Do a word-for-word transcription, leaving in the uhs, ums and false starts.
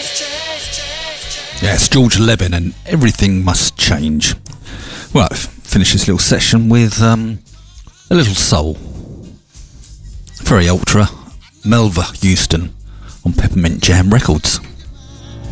Yeah, it's George Levin and Everything Must Change. Well, I've finished this little session with um, a little soul. Very ultra. Melva Houston on Peppermint Jam Records.